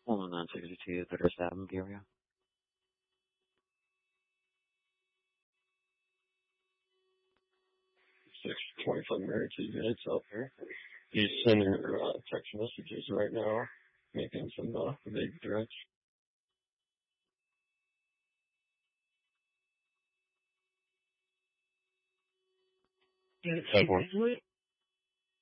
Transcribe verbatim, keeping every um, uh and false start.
one nine sixty-two, Third Avenue area. six twenty-five Mary two minutes out there. He's sending her uh, text messages right now, making some uh, vague threats. Did she one. do it?